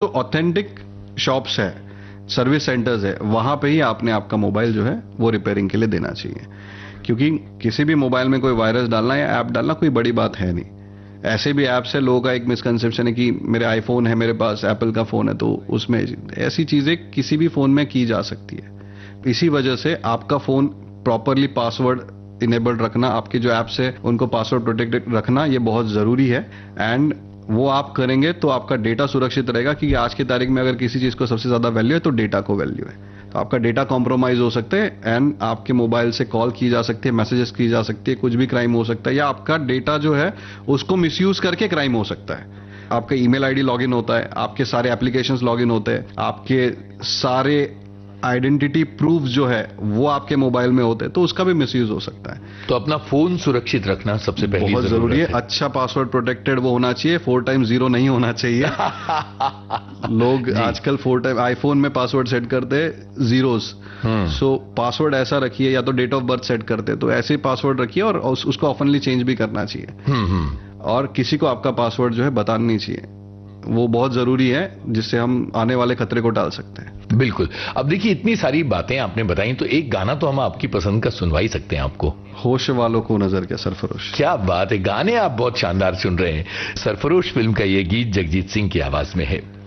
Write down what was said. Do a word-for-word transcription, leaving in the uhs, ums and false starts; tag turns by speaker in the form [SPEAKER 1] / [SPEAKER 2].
[SPEAKER 1] जो authentic shops है, service centres है, वहां पे ही आपने आपका मोबाइल जो है वो रिपेयरिंग के लिए देना चाहिए। क्योंकि किसी भी मोबाइल में कोई वायरस डालना या ऐप डालना कोई बड़ी बात है नहीं। ऐसे भी ऐप से लोगों का एक मिसकंसेप्शन है कि मेरे आईफोन है, मेरे पास एप्पल का फोन है, तो उसमें ऐसी चीजें किसी भी फोन में की जा सकती है। इसी वजह से आपका फोन प्रॉपरली पासवर्ड इनेबल्ड रखना, आपके जो ऐप्स है उनको पासवर्ड प्रोटेक्टेड रखना, ये बहुत जरूरी है। एंड वो आप करेंगे तो आपका डेटा सुरक्षित रहेगा, क्योंकि आज की तारीख में अगर किसी चीज को सबसे ज्यादा वैल्यू है तो डेटा को वैल्यू है। तो आपका डेटा कॉम्प्रोमाइज हो सकता है एंड आपके मोबाइल से कॉल की जा सकती है, मैसेजेस की जा सकती है, कुछ भी क्राइम हो सकता है, या आपका डेटा जो है उसको मिसयूज करके क्राइम हो सकता है। आपका ईमेल आईडी लॉगिन होता है, आपके सारे एप्लीकेशंस लॉगिन होते हैं, आपके सारे आइडेंटिटी प्रूफ जो है वो आपके मोबाइल में होते हैं, तो उसका भी मिसयूज हो सकता है।
[SPEAKER 2] तो अपना फोन सुरक्षित रखना सबसे पहली
[SPEAKER 1] बहुत जरूरी है। अच्छा पासवर्ड प्रोटेक्टेड वो होना चाहिए, फोर टाइम जीरो नहीं होना चाहिए। लोग आजकल फोर टाइम आईफोन में पासवर्ड सेट करते हैं जीरोस। सो पासवर्ड ऐसा रखिए, या तो डेट ऑफ बर्थ सेट करते तो ऐसे पासवर्ड रखिए, और उस, उसको ऑफनली चेंज भी करना चाहिए। और किसी को आपका पासवर्ड जो है बताना नहीं चाहिए, वो बहुत जरूरी है, जिससे हम आने वाले खतरे को टाल सकते हैं।
[SPEAKER 2] बिल्कुल। अब देखिए, इतनी सारी बातें आपने बताई, तो एक गाना तो हम आपकी पसंद का सुनवा ही सकते हैं आपको।
[SPEAKER 1] होश वालों को नजर क्या सरफरोश।
[SPEAKER 2] क्या बात है, गाने आप बहुत शानदार सुन रहे हैं। सरफरोश फिल्म का ये गीत जगजीत सिंह की आवाज में है।